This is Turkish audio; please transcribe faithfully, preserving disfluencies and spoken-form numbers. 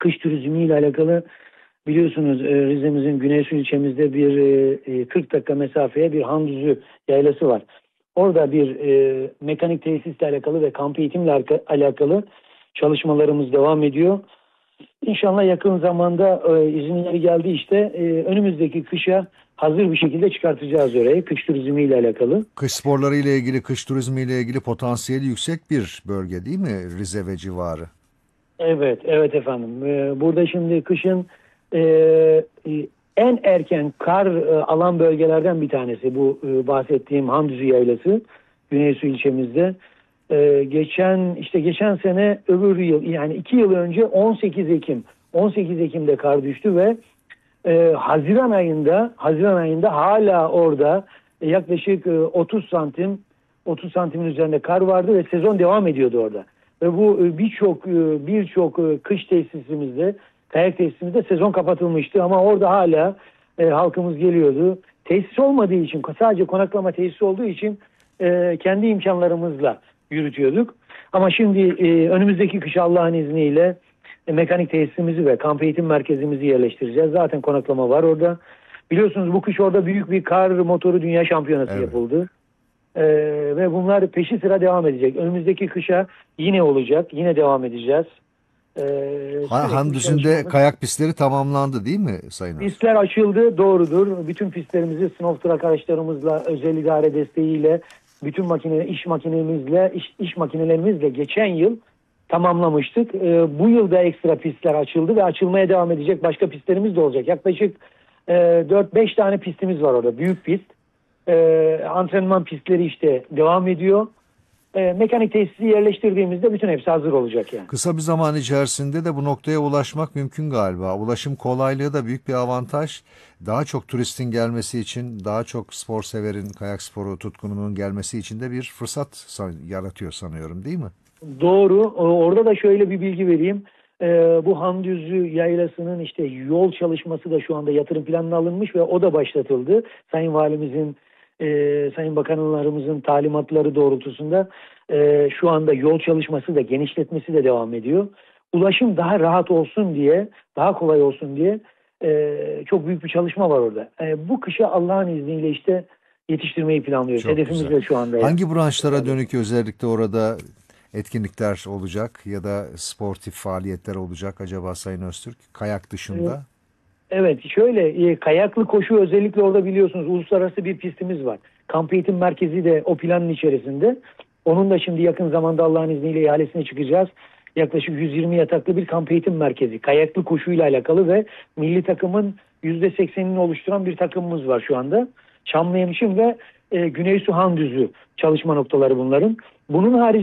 kış turizmi ile alakalı biliyorsunuz e, Rize'mizin Güneysu ilçemizde bir e, kırk dakika mesafeye bir Handüzü yaylası var. Orada bir e, mekanik tesisle alakalı ve kamp eğitimle alakalı çalışmalarımız devam ediyor. İnşallah yakın zamanda e, izinleri geldi işte. E, önümüzdeki kışa hazır bir şekilde çıkartacağız orayı. Kış turizmi ile alakalı. Kış sporları ile ilgili, kış turizmi ile ilgili potansiyeli yüksek bir bölge değil mi Rize ve civarı? Evet, evet efendim. E, burada şimdi kışın e, e, en erken kar e, alan bölgelerden bir tanesi bu e, bahsettiğim Handüzü Yaylası. Güneysu ilçemizde. E, geçen işte geçen sene öbür yıl yani iki yıl önce on sekiz Ekim on sekiz Ekim'de kar düştü ve e, Haziran ayında Haziran ayında hala orada e, yaklaşık e, otuz santim otuz santimin üzerinde kar vardı ve sezon devam ediyordu orada. Ve bu e, birçok e, birçok e, kış tesisimizde, kayak tesisimizde sezon kapatılmıştı ama orada hala e, halkımız geliyordu. Tesis olmadığı için, sadece konaklama tesisi olduğu için e, kendi imkanlarımızla yürütüyorduk. Ama şimdi e, önümüzdeki kış Allah'ın izniyle e, mekanik tesisimizi ve kamp eğitim merkezimizi yerleştireceğiz. Zaten konaklama var orada. Biliyorsunuz bu kış orada büyük bir kar motoru dünya şampiyonası Evet. yapıldı. Ee, ve bunlar peşi sıra devam edecek. Önümüzdeki kışa yine olacak. Yine devam edeceğiz. Ee, Ha- sürekli bir Handüzü'nde çalışmamız. kayak pistleri tamamlandı değil mi Sayın Öz? Pistler açıldı. Doğrudur. Bütün pistlerimizi Snow Truck araçlarımızla, özel idare desteğiyle, bütün makine, iş makinemizle, iş, iş makinelerimizle geçen yıl tamamlamıştık. Ee, bu yılda ekstra pistler açıldı ve açılmaya devam edecek başka pistlerimiz de olacak. Yaklaşık e, dört beş tane pistimiz var orada. Büyük pist. Ee, antrenman pistleri işte devam ediyor. Ee, mekanik tesisi yerleştirdiğimizde bütün hepsi hazır olacak yani. Kısa bir zaman içerisinde de bu noktaya ulaşmak mümkün galiba. Ulaşım kolaylığı da büyük bir avantaj. Daha çok turistin gelmesi için, daha çok spor severin, kayak sporu tutkununun gelmesi için de bir fırsat san- yaratıyor sanıyorum değil mi? Doğru. O- Orada da şöyle bir bilgi vereyim. Ee, bu Handüzü Yaylası'nın işte yol çalışması da şu anda yatırım planına alınmış ve o da başlatıldı. Sayın Valimizin, e, Sayın Bakanlarımızın talimatları doğrultusunda e, şu anda yol çalışması da genişletmesi de devam ediyor. Ulaşım daha rahat olsun diye, daha kolay olsun diye e, çok büyük bir çalışma var orada. E, bu kışa Allah'ın izniyle işte yetiştirmeyi planlıyoruz. Çok Hedefimiz güzel. de şu anda yani. Hangi branşlara dönük özellikle orada etkinlikler olacak ya da sportif faaliyetler olacak acaba Sayın Öztürk? Kayak E, dışında? Evet şöyle e, kayaklı koşu özellikle orada biliyorsunuz uluslararası bir pistimiz var. Kamp eğitim merkezi de o planın içerisinde. Onun da şimdi yakın zamanda Allah'ın izniyle ihalesine çıkacağız. Yaklaşık yüz yirmi yataklı bir kamp eğitim merkezi. Kayaklı koşuyla alakalı ve milli takımın yüzde seksenini oluşturan bir takımımız var şu anda. Çamlıhemşin ve e, Güneysu Handüzü çalışma noktaları bunların. Bunun harici